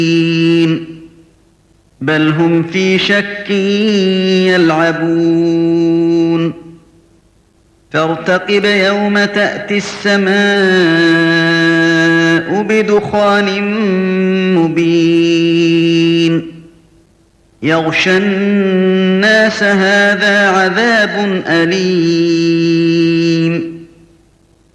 بل هم في شك يلعبون فارتقب يوم تأتي السماء بدخان مبين يغشى الناس هذا عذاب أليم